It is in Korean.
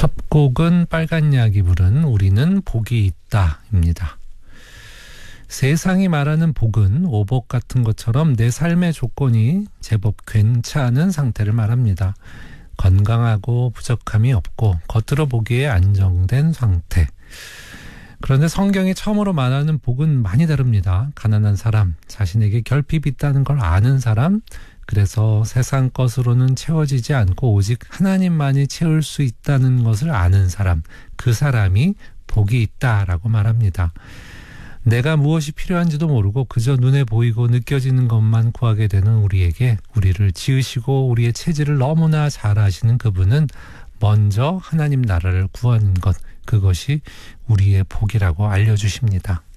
첫 곡은 빨간 약이 부른 우리는 복이 있다입니다. 세상이 말하는 복은 오복 같은 것처럼 내 삶의 조건이 제법 괜찮은 상태를 말합니다. 건강하고 부족함이 없고 겉으로 보기에 안정된 상태. 그런데 성경이 처음으로 말하는 복은 많이 다릅니다. 가난한 사람, 자신에게 결핍이 있다는 걸 아는 사람, 그래서 세상 것으로는 채워지지 않고 오직 하나님만이 채울 수 있다는 것을 아는 사람, 그 사람이 복이 있다라고 말합니다. 내가 무엇이 필요한지도 모르고 그저 눈에 보이고 느껴지는 것만 구하게 되는 우리에게 우리를 지으시고 우리의 체질을 너무나 잘 아시는 그분은 먼저 하나님 나라를 구하는 것, 그것이 우리의 복이라고 알려주십니다.